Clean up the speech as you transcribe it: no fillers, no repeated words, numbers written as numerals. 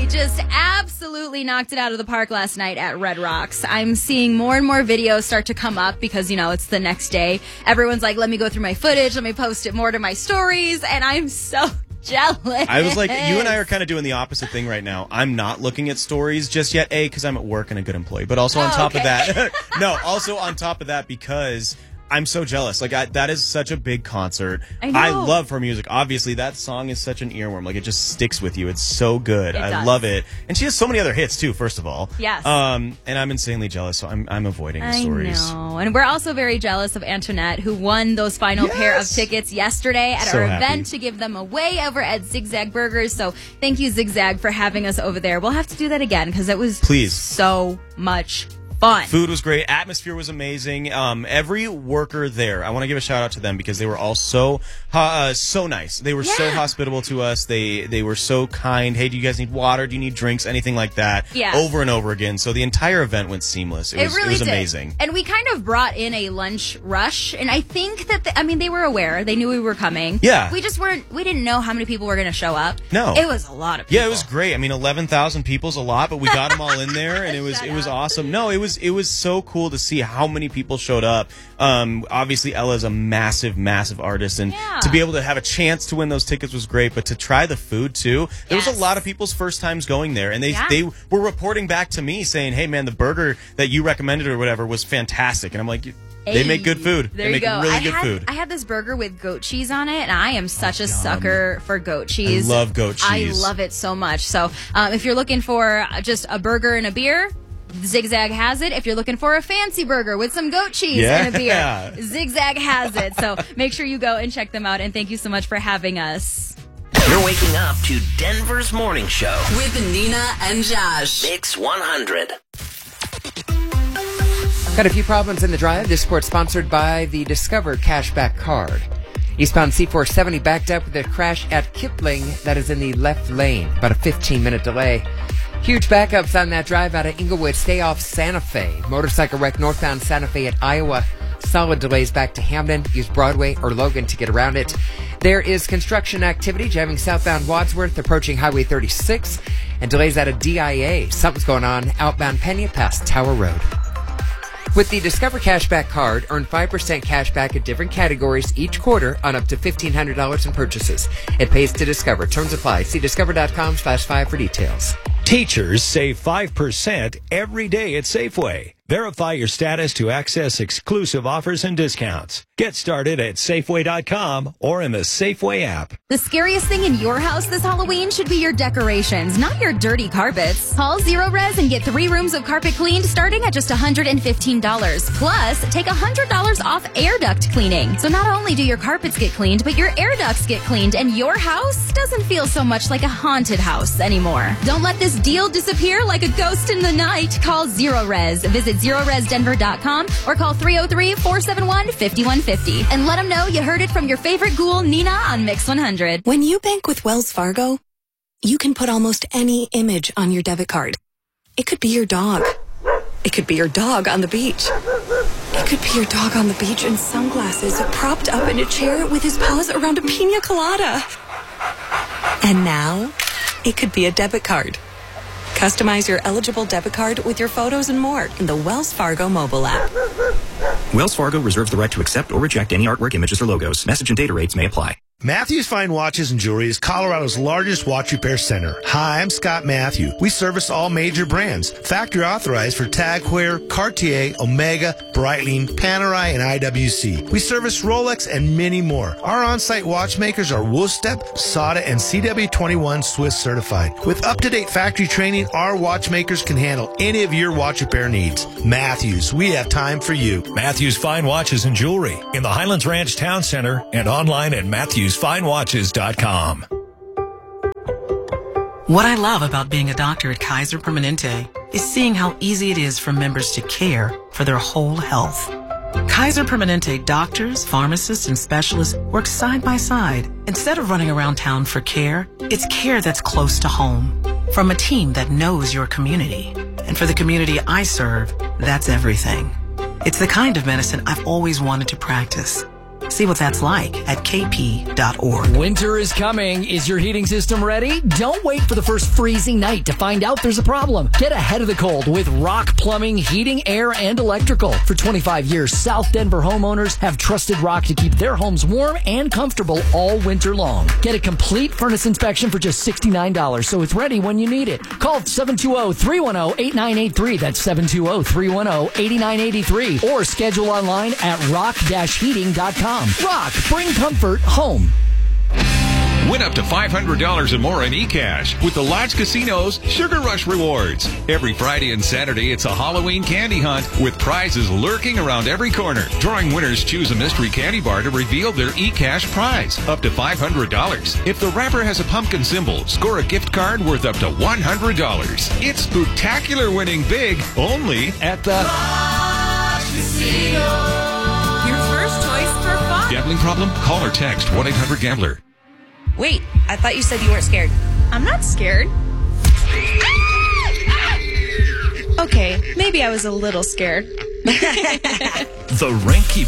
just absolutely knocked it out of the park last night at Red Rocks. I'm seeing more and more videos start to come up because, it's the next day. Everyone's like, let me go through my footage, let me post it more to my stories, and I'm so jealous. I was like, you and I are kind of doing the opposite thing right now. I'm not looking at stories just yet, because I'm at work and a good employee, but also on top of that, because I'm so jealous. That is such a big concert. I love her music. Obviously, that song is such an earworm. It just sticks with you. It's so good. I love it. And she has so many other hits, too, first of all. Yes. And I'm insanely jealous, so I'm avoiding the stories. I know. And we're also very jealous of Antoinette, who won those final pair of tickets yesterday at our event to give them away over at Zigzag Burgers. So thank you, Zigzag, for having us over there. We'll have to do that again because it was so much fun. Food was great. Atmosphere was amazing. Every worker there, I want to give a shout out to them because they were all so nice. They were so hospitable to us. They were so kind. Hey, do you guys need water? Do you need drinks? Anything like that. Yeah. Over and over again. So the entire event went seamless. It was amazing. And we kind of brought in a lunch rush. And I think that, they were aware. They knew we were coming. Yeah. We didn't know how many people were going to show up. No. It was a lot of people. Yeah, it was great. 11,000 people's a lot, but we got them all in there and it was awesome. No, it was so cool to see how many people showed up. Obviously, Ella's a massive, massive artist, and to be able to have a chance to win those tickets was great. But to try the food too, there was a lot of people's first times going there, and they were reporting back to me saying, "Hey, man, the burger that you recommended or whatever was fantastic." And I'm like, they make good food. They make really good food. I had this burger with goat cheese on it, and I am such a sucker for goat cheese. I love goat cheese. I love it so much. So if you're looking for just a burger and a beer, Zigzag has it. If you're looking for a fancy burger with some goat cheese and a beer, Zigzag has it. So make sure you go and check them out. And thank you so much for having us. You're waking up to Denver's Morning Show with Nina and Josh. Mix 100. Got a few problems in the drive. This report sponsored by the Discover Cashback Card. Eastbound C470 backed up with a crash at Kipling that is in the left lane. About a 15-minute delay. Huge backups on that drive out of Inglewood. Stay off Santa Fe. Motorcycle wreck northbound Santa Fe at Iowa. Solid delays back to Hamden. Use Broadway or Logan to get around it. There is construction activity jamming southbound Wadsworth approaching Highway 36. And delays out of DIA. Something's going on outbound Pena past Tower Road. With the Discover Cashback Card, earn 5% cash back at different categories each quarter on up to $1,500 in purchases. It pays to Discover. Terms apply. See discover.com/5 for details. Teachers save 5% every day at Safeway. Verify your status to access exclusive offers and discounts. Get started at Safeway.com or in the Safeway app. The scariest thing in your house this Halloween should be your decorations, not your dirty carpets. Call Zero Res and get 3 rooms of carpet cleaned starting at just $115. Plus, take $100 off air duct cleaning. So not only do your carpets get cleaned, but your air ducts get cleaned, and your house doesn't feel so much like a haunted house anymore. Don't let this deal disappear like a ghost in the night. Call Zero Res. Visit ZeroResDenver.com or call 303-471-5150 and let them know you heard it from your favorite ghoul, Nina, on Mix 100. When you bank with Wells Fargo, you can put almost any image on your debit card. It could be your dog. It could be your dog on the beach. It could be your dog on the beach in sunglasses, propped up in a chair with his paws around a pina colada. And now, it could be a debit card. Customize your eligible debit card with your photos and more in the Wells Fargo mobile app. Wells Fargo reserves the right to accept or reject any artwork, images, or logos. Message and data rates may apply. Matthews Fine Watches and Jewelry is Colorado's largest watch repair center. Hi, I'm Scott Matthew. We service all major brands. Factory authorized for TAG Heuer, Cartier, Omega, Breitling, Panerai, and IWC. We service Rolex and many more. Our on-site watchmakers are Wolfstep, SATA, and CW21 Swiss certified. With up-to-date factory training, our watchmakers can handle any of your watch repair needs. Matthews, we have time for you. Matthews Fine Watches and Jewelry in the Highlands Ranch Town Center and online at MatthewsFineWatches.com. What I love about being a doctor at Kaiser Permanente is seeing how easy it is for members to care for their whole health. Kaiser Permanente doctors, pharmacists, and specialists work side by side. Instead of running around town for care, it's care that's close to home. From a team that knows your community. And for the community I serve, that's everything. It's the kind of medicine I've always wanted to practice. See what that's like at kp.org. Winter is coming. Is your heating system ready? Don't wait for the first freezing night to find out there's a problem. Get ahead of the cold with Rock Plumbing, Heating, Air, and Electrical. For 25 years, South Denver homeowners have trusted Rock to keep their homes warm and comfortable all winter long. Get a complete furnace inspection for just $69, so it's ready when you need it. Call 720-310-8983. That's 720-310-8983. Or schedule online at rock-heating.com. Rock, bring comfort home. Win up to $500 and more in eCash with the Lodge Casino's Sugar Rush Rewards. Every Friday and Saturday, it's a Halloween candy hunt with prizes lurking around every corner. Drawing winners choose a mystery candy bar to reveal their eCash prize, up to $500. If the wrapper has a pumpkin symbol, score a gift card worth up to $100. It's spectacular winning big, only at the Lodge Casino. Your first choice for fun. Gambling problem? Call or text 1-800-GAMBLER. Wait, I thought you said you weren't scared. I'm not scared. Okay, maybe I was a little scared. The Renke